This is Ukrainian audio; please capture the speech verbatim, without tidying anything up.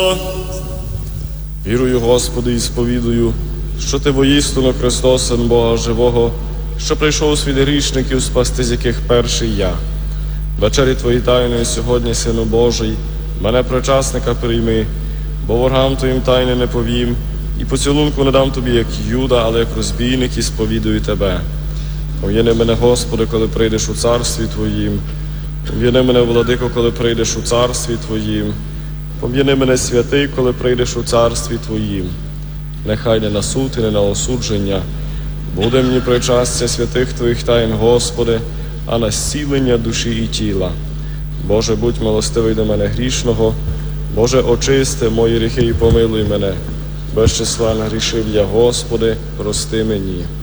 Вірую, Господи, і сповідую, що Ти воістину Христос, Син Бога Живого, що прийшов у світ грішників, спасти з яких перший я. Вечері Твої тайної сьогодні, Сину Божий, мене причасника прийми, бо ворогам Твоїм тайни не повім, і поцілунку не дам Тобі, як Юда, але як розбійник, і сповідую Тебе. Пом'яни мене, Господи, коли прийдеш у царстві Твоїм. Пом'яни мене, Владико, коли прийдеш у царстві Твоїм. Пом'яни мене, святий, коли прийдеш у царстві Твоїм. Нехай не на суд і не на осудження буде мені причастя святих Твоїх тайн, Господи, а на зцілення душі і тіла. Боже, будь милостивий до мене грішного, Боже, очисти мої гріхи і помилуй мене. Безчисленне грішив я, Господи, прости мені.